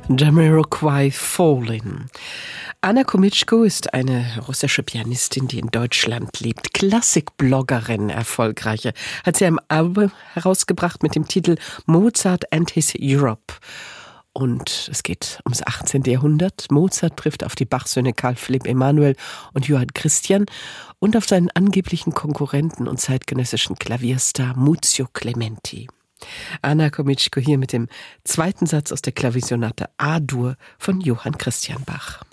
Jamiroquai Fallin'. Anna Komitschko ist eine russische Pianistin, die in Deutschland lebt. Klassikbloggerin, erfolgreiche. Hat sie ein Album herausgebracht mit dem Titel Mozart and His Europe. Und es geht ums 18. Jahrhundert. Mozart trifft auf die Bach-Söhne Karl Philipp Emanuel und Johann Christian und auf seinen angeblichen Konkurrenten und zeitgenössischen Klavierstar Muzio Clementi. Anna Komitschko hier mit dem zweiten Satz aus der Klaviersonate A-Dur von Johann Christian Bach.